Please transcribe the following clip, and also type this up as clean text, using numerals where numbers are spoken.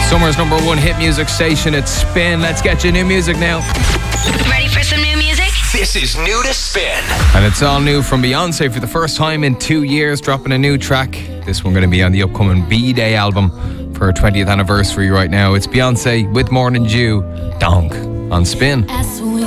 Summer's #1 hit music station. It's Spin. Let's get you new music now. Ready for some new music? This is New to Spin. And it's all new from Beyonce for the first time in 2 years, dropping a new track. This one going to be on the upcoming B-Day album for her 20th anniversary right now. It's Beyonce with Morning Dew, Donk, on Spin.